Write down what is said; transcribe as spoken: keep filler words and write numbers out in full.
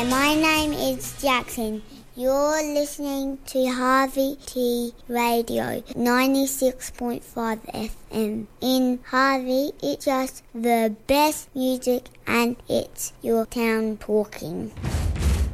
Hi, my name is Jackson. You're listening to Harvey T Radio ninety-six point five F M. In Harvey, it's just the best music and it's your town talking.